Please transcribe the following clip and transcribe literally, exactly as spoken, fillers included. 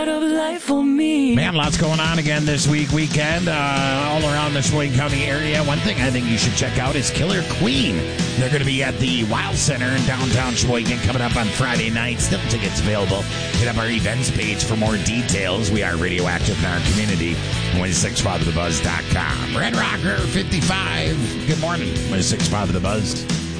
Man, lots going on again this week, weekend, uh, all around the Sheboygan County area. One thing I think you should check out is Killer Queen. They're going to be at the Wild Center in downtown Sheboygan coming up on Friday night. Still tickets available. Hit up our events page for more details. We are radioactive in our community. one six five the buzz dot com. Red Rocker fifty-five. Good morning. one six five the buzz.